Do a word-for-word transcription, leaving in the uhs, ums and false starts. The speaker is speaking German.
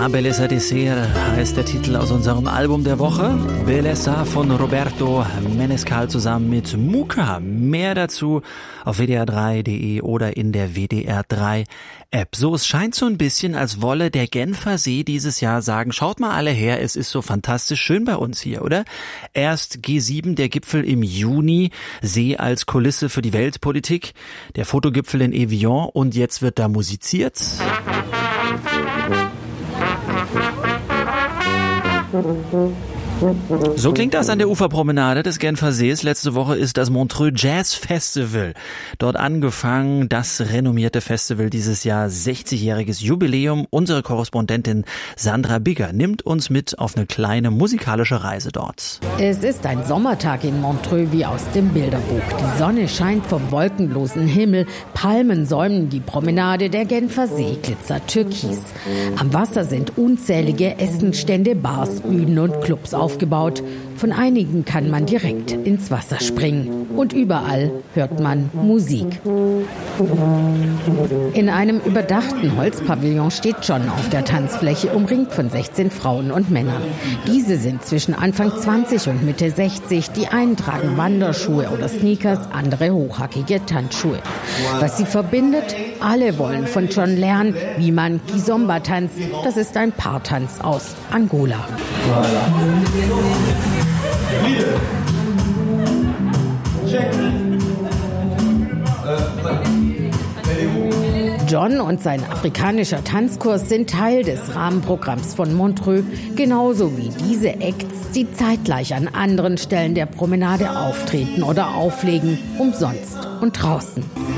La Belleza de Ser heißt der Titel aus unserem Album der Woche. Belleza von Roberto Menescal zusammen mit Muka. Mehr dazu auf w d r drei punkt d e oder in der W D R drei App. So, es scheint so ein bisschen, als wolle der Genfer See dieses Jahr sagen, schaut mal alle her, es ist so fantastisch schön bei uns hier, oder? Erst G sieben, der Gipfel im Juni, See als Kulisse für die Weltpolitik, der Fotogipfel in Evian und jetzt wird da musiziert. So klingt das an der Uferpromenade des Genfer Sees. Letzte Woche ist das Montreux Jazz Festival dort angefangen. Das renommierte Festival, dieses Jahr sechzigjähriges Jubiläum. Unsere Korrespondentin Sandra Bigger nimmt uns mit auf eine kleine musikalische Reise dort. Es ist ein Sommertag in Montreux wie aus dem Bilderbuch. Die Sonne scheint vom wolkenlosen Himmel. Palmen säumen die Promenade. Der Genfer See glitzert türkis. Am Wasser sind unzählige Essenstände, Bars, Bühnen und Clubs auf. aufgebaut. Von einigen kann man direkt ins Wasser springen. Und überall hört man Musik. In einem überdachten Holzpavillon steht John auf der Tanzfläche, umringt von sechzehn Frauen und Männern. Diese sind zwischen Anfang zwanzig und Mitte sechzig. Die einen tragen Wanderschuhe oder Sneakers, andere hochhackige Tanzschuhe. Was sie verbindet? Alle wollen von John lernen, wie man Kizomba tanzt. Das ist ein Paartanz aus Angola. John und sein afrikanischer Tanzkurs sind Teil des Rahmenprogramms von Montreux, genauso wie diese Acts, die zeitgleich an anderen Stellen der Promenade auftreten oder auflegen, umsonst und draußen.